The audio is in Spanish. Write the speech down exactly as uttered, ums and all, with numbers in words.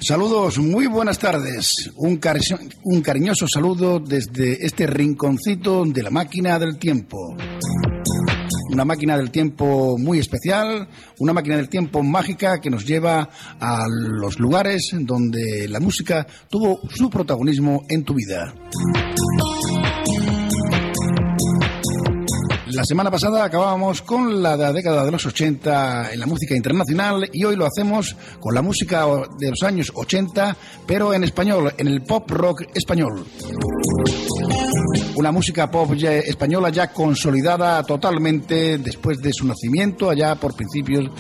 Saludos, muy buenas tardes. Un, cari- un cariñoso saludo desde este rinconcito de la máquina del tiempo. Una máquina del tiempo muy especial, una máquina del tiempo mágica que nos lleva a los lugares donde la música tuvo su protagonismo en tu vida. La semana pasada acabábamos con la década de los ochenta en la música internacional y hoy lo hacemos con la música de los años ochenta, pero en español, en el pop rock español. Una música pop ya española ya consolidada totalmente después de su nacimiento allá por principios